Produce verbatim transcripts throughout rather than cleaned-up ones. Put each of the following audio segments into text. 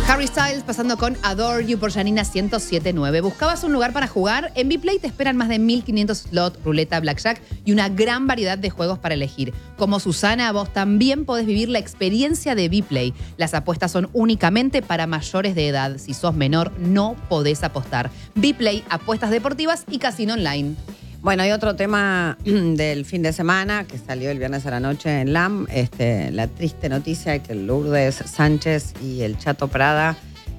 Harry Styles pasando con Adore You por Janina ciento siete punto nueve. ¿Buscabas un lugar para jugar? En Vplay te esperan más de mil quinientos slot, ruleta, blackjack y una gran variedad de juegos para elegir. Como Susana, vos también podés vivir la experiencia de Vplay. Las apuestas son únicamente para mayores de edad. Si sos menor, no podés apostar. Vplay, apuestas deportivas y casino online. Bueno, hay otro tema del fin de semana que salió el viernes a la noche en L A M. Este, la triste noticia de que Lourdes Sánchez y el Chato Prada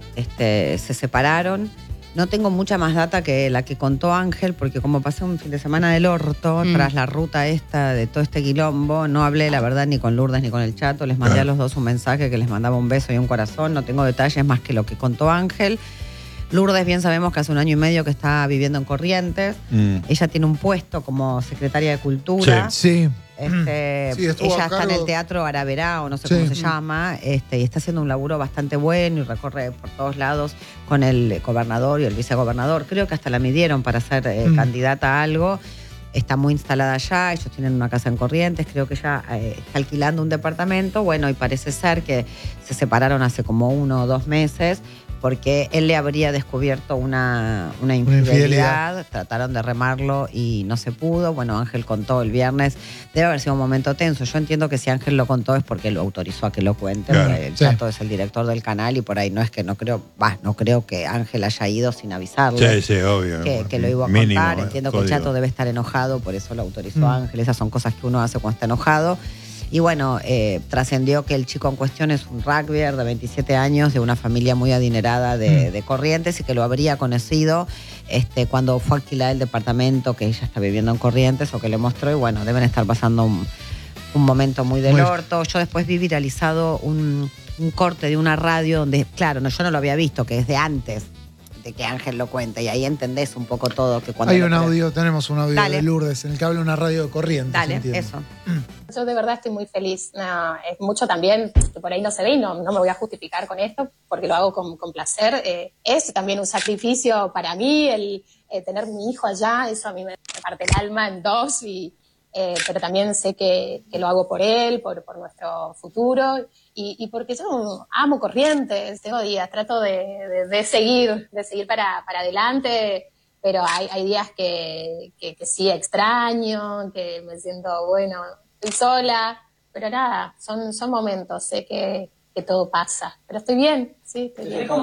este, se separaron. No tengo mucha más data que la que contó Ángel, porque como pasé un fin de semana del orto, mm. tras la ruta esta de todo este quilombo, no hablé, la verdad, ni con Lourdes ni con el Chato. Les mandé a los dos un mensaje que les mandaba un beso y un corazón. No tengo detalles más que lo que contó Ángel. Lourdes, bien sabemos que hace un año y medio que está viviendo en Corrientes. Mm. Ella tiene un puesto como secretaria de Cultura. Sí. sí. Este, sí, ella está en el Teatro Araverá, o no sé sí. cómo se llama, este, y está haciendo un laburo bastante bueno y recorre por todos lados con el gobernador y el vicegobernador. Creo que hasta la midieron para ser eh, mm. candidata a algo. Está muy instalada allá, ellos tienen una casa en Corrientes, creo que ella eh, está alquilando un departamento. Bueno, y parece ser que se separaron hace como uno o dos meses, porque él le habría descubierto una, una, infidelidad. una infidelidad. Trataron de remarlo y no se pudo. Bueno, Ángel contó el viernes. Debe haber sido un momento tenso. Yo entiendo que si Ángel lo contó es porque lo autorizó a que lo cuente. Claro, el sí. Chato es el director del canal y por ahí no es que no creo, bah, no creo que Ángel haya ido sin avisarle. Sí, sí, obvio. Que, que lo iba a mínimo, contar. Entiendo código. Que el Chato debe estar enojado, por eso lo autorizó mm. Ángel. Esas son cosas que uno hace cuando está enojado. Y bueno, eh, trascendió que el chico en cuestión es un rugbyer de veintisiete años, de una familia muy adinerada de, mm. de Corrientes, y que lo habría conocido este, cuando fue a alquilar el departamento que ella está viviendo en Corrientes, o que le mostró. Y bueno, deben estar pasando un, un momento muy del muy orto. Yo después vi viralizado un, un corte de una radio donde, claro, no, yo no lo había visto, que es de antes de que Ángel lo cuente, y ahí entendés un poco todo. Que cuando hay un audio, tenemos un audio Dale. de Lourdes en el que habla una radio de Corrientes. Dale, eso. Yo de verdad estoy muy feliz. No, es mucho también que por ahí no se ve y no, no me voy a justificar con esto porque lo hago con, con placer. Eh, es también un sacrificio para mí el eh, tener mi hijo allá. Eso a mí me parte el alma en dos, y, eh, pero también sé que, que lo hago por él, por, por nuestro futuro. Y, y porque yo amo Corrientes, tengo días, trato de, de, de seguir, de seguir para, para adelante, pero hay, hay días que, que, que sí extraño, que me siento, bueno, estoy sola, pero nada, son, son momentos, sé que, que todo pasa, pero estoy bien, sí, estoy bien.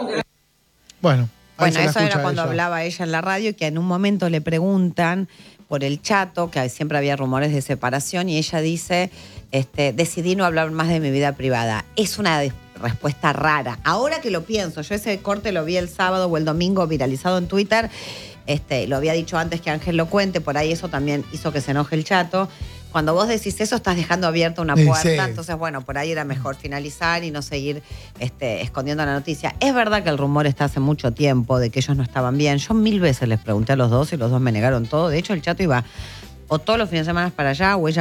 Bueno, bueno, eso era cuando ella. hablaba ella en la radio, que en un momento le preguntan por el Chato, que siempre había rumores de separación, y ella dice, este, decidí no hablar más de mi vida privada. Es una respuesta rara. Ahora que lo pienso, yo ese corte lo vi el sábado o el domingo viralizado en Twitter, este, lo había dicho antes que Ángel lo cuente, por ahí eso también hizo que se enoje el Chato. Cuando vos decís eso, estás dejando abierta una puerta, sí. entonces bueno, por ahí era mejor finalizar y no seguir este, escondiendo la noticia. Es verdad que el rumor está hace mucho tiempo de que ellos no estaban bien. Yo mil veces les pregunté a los dos y los dos me negaron todo. De hecho, el Chato iba o todos los fines de semana para allá o ella